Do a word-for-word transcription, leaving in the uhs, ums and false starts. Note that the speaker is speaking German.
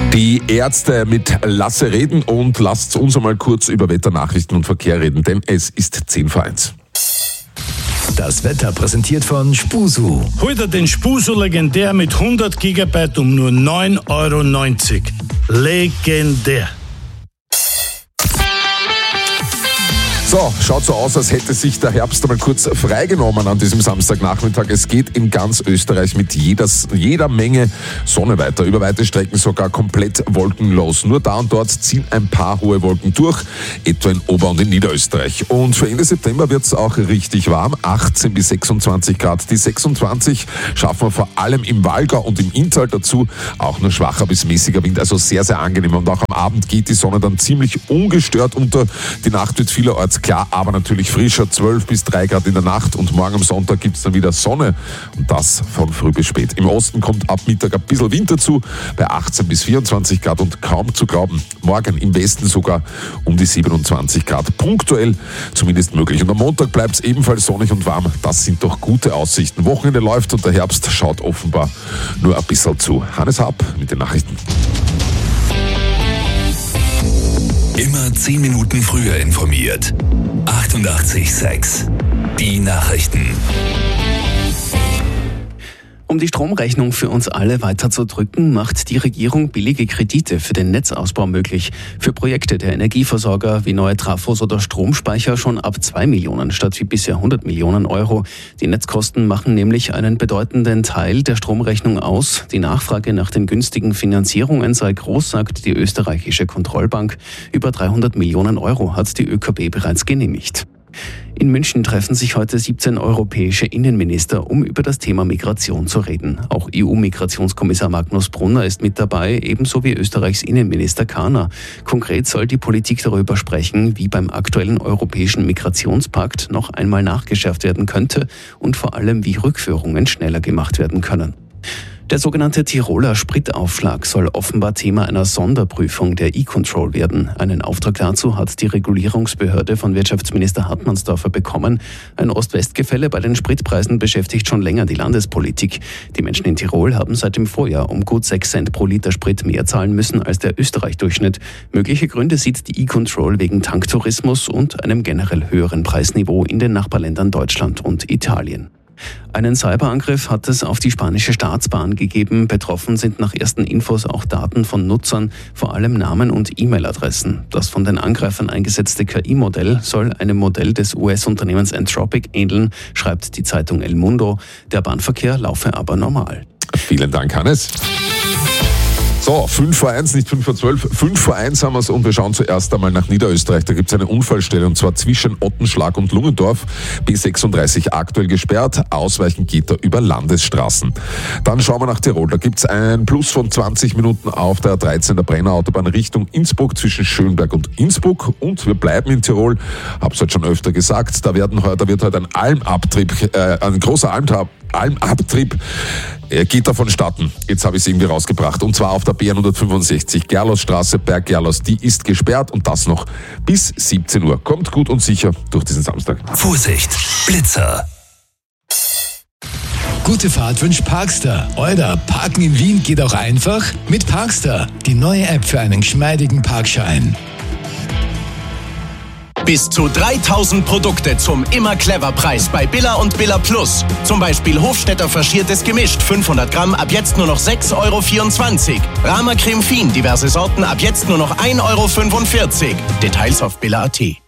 Die Ärzte mit Lasse reden und lasst uns einmal kurz über Wetternachrichten und Verkehr reden, denn es ist zehn vor eins. Das Wetter präsentiert von Spusu. Heute den Spusu legendär mit hundert Gigabyte um nur neun Euro neunzig. Legendär. So, schaut so aus, als hätte sich der Herbst einmal kurz freigenommen an diesem Samstagnachmittag. Es geht in ganz Österreich mit jeder, jeder Menge Sonne weiter. Über weite Strecken sogar komplett wolkenlos. Nur da und dort ziehen ein paar hohe Wolken durch, etwa in Ober- und in Niederösterreich. Und für Ende September wird es auch richtig warm, achtzehn bis sechsundzwanzig Grad. Die sechsundzwanzig schaffen wir vor allem im Walgau und im Inntal, dazu auch nur schwacher bis mäßiger Wind, also sehr, sehr angenehm. Und auch am Abend geht die Sonne dann ziemlich ungestört unter. Die Nacht wird vielerorts klar, aber natürlich frischer, zwölf bis drei Grad in der Nacht, und morgen am Sonntag gibt es dann wieder Sonne, und das von früh bis spät. Im Osten kommt ab Mittag ein bisschen Wind dazu, bei achtzehn bis vierundzwanzig Grad, und kaum zu glauben, morgen im Westen sogar um die siebenundzwanzig Grad, punktuell zumindest möglich. Und am Montag bleibt es ebenfalls sonnig und warm, das sind doch gute Aussichten. Wochenende läuft und der Herbst schaut offenbar nur ein bisschen zu. Hannes Happ mit den Nachrichten. Immer zehn Minuten früher informiert. achtundachtzig Komma sechs. Die Nachrichten. Um die Stromrechnung für uns alle weiter zu drücken, macht die Regierung billige Kredite für den Netzausbau möglich. Für Projekte der Energieversorger wie neue Trafos oder Stromspeicher schon ab zwei Millionen statt wie bisher hundert Millionen Euro. Die Netzkosten machen nämlich einen bedeutenden Teil der Stromrechnung aus. Die Nachfrage nach den günstigen Finanzierungen sei groß, sagt die österreichische Kontrollbank. Über dreihundert Millionen Euro hat die ÖKB bereits genehmigt. In München treffen sich heute siebzehn europäische Innenminister, um über das Thema Migration zu reden. Auch E U-Migrationskommissar Magnus Brunner ist mit dabei, ebenso wie Österreichs Innenminister Kahner. Konkret soll die Politik darüber sprechen, wie beim aktuellen europäischen Migrationspakt noch einmal nachgeschärft werden könnte und vor allem, wie Rückführungen schneller gemacht werden können. Der sogenannte Tiroler Spritaufschlag soll offenbar Thema einer Sonderprüfung der E-Control werden. Einen Auftrag dazu hat die Regulierungsbehörde von Wirtschaftsminister Hartmannsdorfer bekommen. Ein Ost-West-Gefälle bei den Spritpreisen beschäftigt schon länger die Landespolitik. Die Menschen in Tirol haben seit dem Vorjahr um gut sechs Cent pro Liter Sprit mehr zahlen müssen als der Österreich-Durchschnitt. Mögliche Gründe sieht die E-Control wegen Tanktourismus und einem generell höheren Preisniveau in den Nachbarländern Deutschland und Italien. Einen Cyberangriff hat es auf die spanische Staatsbahn gegeben. Betroffen sind nach ersten Infos auch Daten von Nutzern, vor allem Namen und E-Mail-Adressen. Das von den Angreifern eingesetzte K I-Modell soll einem Modell des U S-Unternehmens Anthropic ähneln, schreibt die Zeitung El Mundo. Der Bahnverkehr laufe aber normal. Vielen Dank, Hannes. So, fünf vor eins, nicht fünf vor zwölf, fünf vor eins haben wir es, und wir schauen zuerst einmal nach Niederösterreich. Da gibt es eine Unfallstelle, und zwar zwischen Ottenschlag und Lungendorf, B sechsunddreißig aktuell gesperrt, ausweichen geht da über Landesstraßen. Dann schauen wir nach Tirol, da gibt es ein Plus von zwanzig Minuten auf der A dreizehn der Brenner Autobahn Richtung Innsbruck zwischen Schönberg und Innsbruck, und wir bleiben in Tirol, hab's heute schon öfter gesagt, da, werden, da wird heute ein Almabtrieb, äh, ein großer Almab, Almabtrieb Er geht da vonstatten. Jetzt habe ich es irgendwie rausgebracht. Und zwar auf der B hundertfünfundsechzig, Gerlosstraße, Berg Gerlos. Die ist gesperrt, und das noch bis siebzehn Uhr. Kommt gut und sicher durch diesen Samstag. Vorsicht, Blitzer. Gute Fahrt wünscht Parkster. Oder Parken in Wien geht auch einfach mit Parkster. Die neue App für einen geschmeidigen Parkschein. Bis zu dreitausend Produkte zum Immer-Clever-Preis bei Billa und Billa Plus. Zum Beispiel Hofstetter Faschiertes gemischt, fünfhundert Gramm, ab jetzt nur noch sechs Euro vierundzwanzig. Rama Creme Fin, diverse Sorten, ab jetzt nur noch ein Euro fünfundvierzig. Details auf billa punkt at.